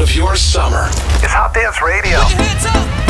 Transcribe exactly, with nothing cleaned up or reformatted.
of your summer. It's Hot Dance Radio. Put your hands up.